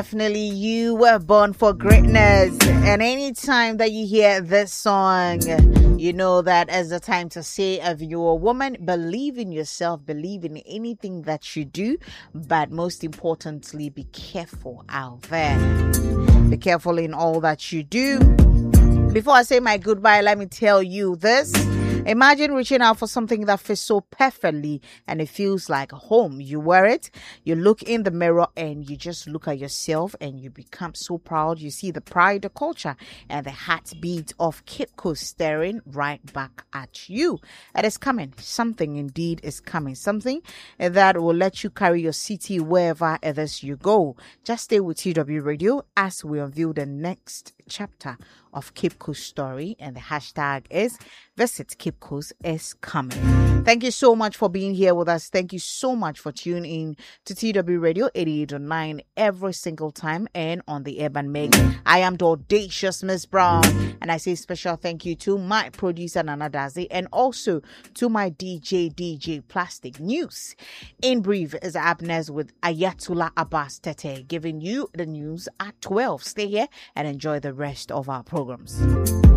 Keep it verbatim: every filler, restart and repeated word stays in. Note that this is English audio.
Definitely, you were born for greatness. And anytime that you hear this song, you know that as the time to say, if you're a woman, believe in yourself, believe in anything that you do, but most importantly, be careful out there. Be careful in all that you do. Before I say my goodbye, let me tell you this. Imagine reaching out for something that fits so perfectly and it feels like home. You wear it, you look in the mirror and you just look at yourself and you become so proud. You see the pride, the culture, and the heartbeat of Cape Coast staring right back at you. It is coming. Something indeed is coming. Something that will let you carry your city wherever it is you go. Just stay with T W Radio as we unveil the next chapter of Cape Coast story, and the hashtag is Visit Cape Coast is coming. Thank you so much for being here with us. Thank you so much for tuning in to T W Radio eighty-eight point nine every single time and on the Urban Meg. I am the audacious Miss Brown, and I say special thank you to my producer Nana Dazi and also to my D J D J Plastic. News in brief is Abnez with Ayatollah Abbas Tete, giving you the news at twelve. Stay here and enjoy the rest of our programs.